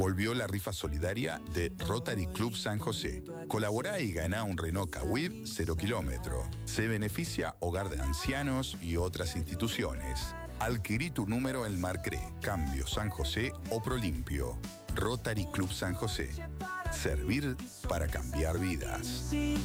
Volvió la rifa solidaria de Rotary Club San José. Colaborá y ganá un Renault Kwid 0 kilómetro. Se beneficia Hogar de Ancianos y otras instituciones. Adquirí tu número en Marcré, Cambio San José o Prolimpio. Rotary Club San José. Servir para cambiar vidas.